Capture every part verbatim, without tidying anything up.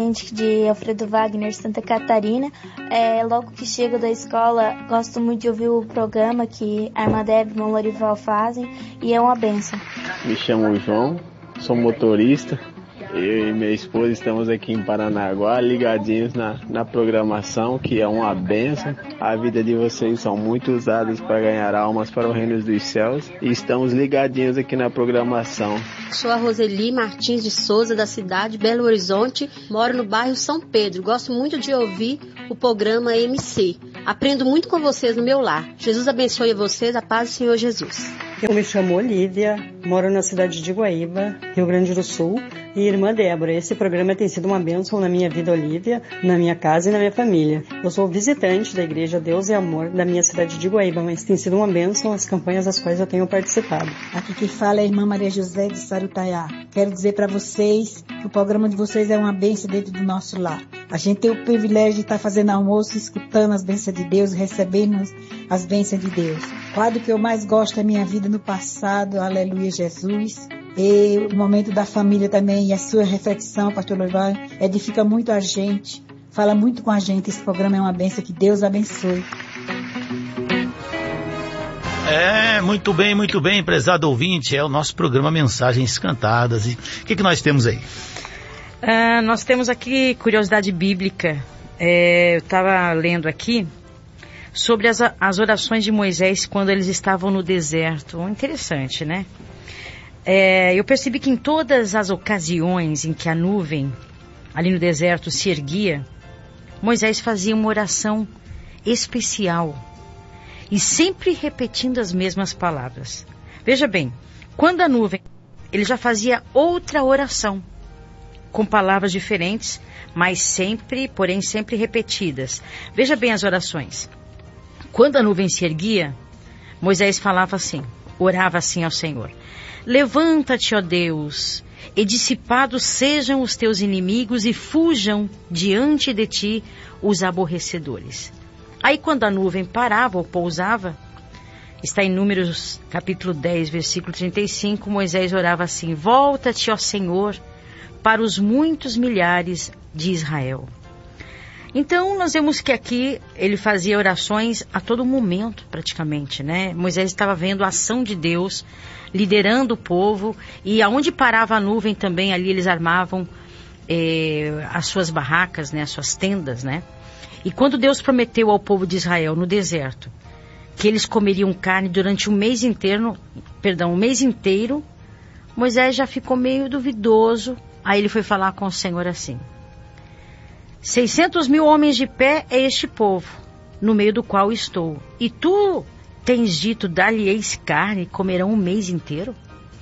Clemente de Alfredo Wagner, Santa Catarina. É, logo que chego da escola, gosto muito de ouvir o programa que a irmã Débora e o irmão Lorival fazem, e é uma bênção. Me chamo João, sou motorista. Eu e minha esposa estamos aqui em Paranaguá, ligadinhos na, na programação, que é uma bênção. A vida de vocês são muito usadas para ganhar almas para o reino dos céus. E estamos ligadinhos aqui na programação. Sou a Roseli Martins de Souza, da cidade de Belo Horizonte. Moro no bairro São Pedro. Gosto muito de ouvir o programa M C. Aprendo muito com vocês no meu lar. Jesus abençoe vocês, a paz do Senhor Jesus. Eu me chamo Olívia, moro na cidade de Guaíba, Rio Grande do Sul, e irmã Débora. Esse programa tem sido uma bênção na minha vida, Olívia, na minha casa e na minha família. Eu sou visitante da Igreja Deus e Amor da minha cidade de Guaíba, mas tem sido uma bênção as campanhas das quais eu tenho participado. Aqui quem fala é a irmã Maria José de Sarutaiá. Quero dizer para vocês que o programa de vocês é uma bênção dentro do nosso lar. A gente tem o privilégio de estar fazendo almoço, escutando as bênçãos de Deus, recebendo as bênçãos de Deus. O quadro que eu mais gosto da minha vida no passado, Aleluia Jesus. E o momento da família também, e a sua reflexão, pastor Lorival, edifica muito a gente, fala muito com a gente. Esse programa é uma bênção, que Deus abençoe. É, muito bem, muito bem, prezado ouvinte, é o nosso programa Mensagens Cantadas. E o que, que nós temos aí? Ah, nós temos aqui curiosidade bíblica. É, eu estava lendo aqui sobre as, as orações de Moisés quando eles estavam no deserto. Interessante, né? É, eu percebi que em todas as ocasiões em que a nuvem ali no deserto se erguia, Moisés fazia uma oração especial e sempre repetindo as mesmas palavras. Veja bem, quando a nuvem, ele já fazia outra oração com palavras diferentes, mas sempre, porém sempre repetidas. Veja bem as orações. Quando a nuvem se erguia, Moisés falava assim, orava assim ao Senhor: levanta-te, ó Deus, e dissipados sejam os teus inimigos e fujam diante de ti os aborrecedores. Aí quando a nuvem parava ou pousava, está em Números capítulo dez, versículo trinta e cinco, Moisés orava assim: volta-te, ó Senhor, para os muitos milhares de Israel. Então nós vemos que aqui ele fazia orações a todo momento praticamente, né? Moisés estava vendo a ação de Deus, liderando o povo, e aonde parava a nuvem também, ali eles armavam eh, as suas barracas, né? As suas tendas, né? E quando Deus prometeu ao povo de Israel no deserto que eles comeriam carne durante um mês inteiro, perdão, um mês inteiro, Moisés já ficou meio duvidoso. Aí ele foi falar com o Senhor assim: seiscentos mil homens de pé é este povo, no meio do qual estou. E tu tens dito, dar-lhe-eis carne, comerão um mês inteiro?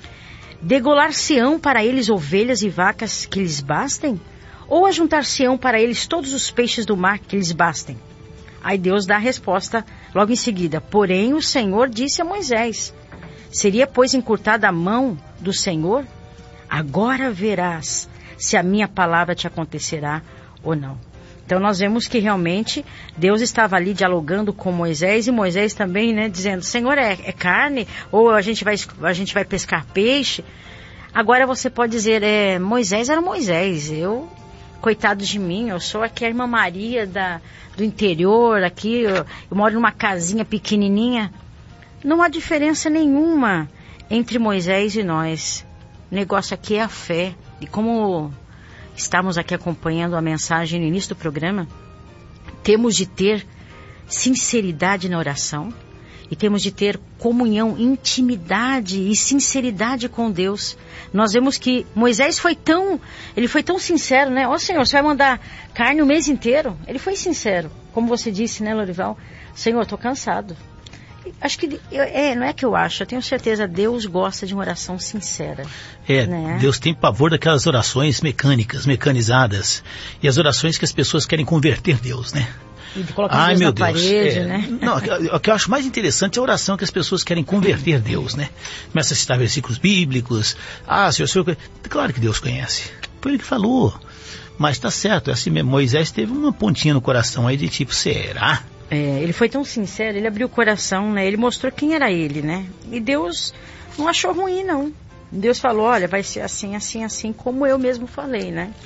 Degolar-se-ão para eles ovelhas e vacas que lhes bastem? Ou ajuntar-se-ão para eles todos os peixes do mar que lhes bastem? Aí Deus dá a resposta logo em seguida: porém o Senhor disse a Moisés: seria, pois, encurtada a mão do Senhor? Agora verás se a minha palavra te acontecerá ou não. Então nós vemos que realmente Deus estava ali dialogando com Moisés, e Moisés também, né, dizendo: Senhor, é, é carne? Ou a gente vai, a gente vai pescar peixe? Agora você pode dizer, é, Moisés era Moisés, eu, coitado de mim, eu sou aqui a irmã Maria da, do interior, aqui, eu, eu moro numa casinha pequenininha. Não há diferença nenhuma entre Moisés e nós. O negócio aqui é a fé. E como estamos aqui acompanhando a mensagem no início do programa, temos de ter sinceridade na oração e temos de ter comunhão, intimidade e sinceridade com Deus. Nós vemos que Moisés foi tão, ele foi tão sincero, né? Ó oh, Senhor, você vai mandar carne o mês inteiro? Ele foi sincero, como você disse, né, Lorival? Senhor, estou cansado. Acho que, é, não é que eu acho, eu tenho certeza, Deus gosta de uma oração sincera. É, né? Deus tem pavor daquelas orações mecânicas, mecanizadas, e as orações que as pessoas querem converter Deus, né? E de colocar Ai, Deus meu na Deus. parede, é, né? Não, o que eu acho mais interessante é a oração que as pessoas querem converter Deus, né? Começa a citar versículos bíblicos. Ah, Senhor, Senhor... Claro que Deus conhece. Foi ele que falou. Mas tá certo, é assim mesmo. Moisés teve uma pontinha no coração aí de tipo, será? É, ele foi tão sincero, ele abriu o coração, né? Ele mostrou quem era ele, né? E Deus não achou ruim, não. Deus falou, olha, vai ser assim, assim, assim, como eu mesmo falei, né?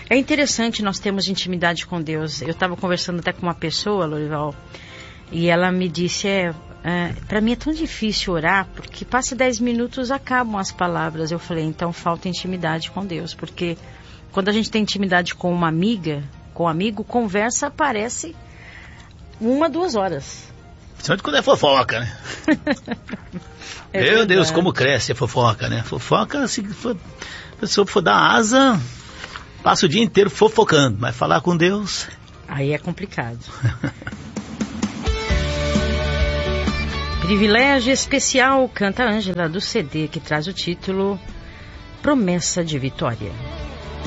É interessante nós termos intimidade com Deus. Eu estava conversando até com uma pessoa, Lorival, e ela me disse, é, é, para mim é tão difícil orar, porque passa dez minutos, acabam as palavras. Eu falei, então falta intimidade com Deus, porque quando a gente tem intimidade com uma amiga, com um amigo, conversa parece uma, duas horas. Principalmente quando é fofoca, né? é Meu verdade. Deus, como cresce a fofoca, né? Fofoca, se for, a pessoa for dar asa, passa o dia inteiro fofocando, mas falar com Deus... Aí é complicado. Privilégio especial, canta Ângela, do C D, que traz o título Promessa de Vitória.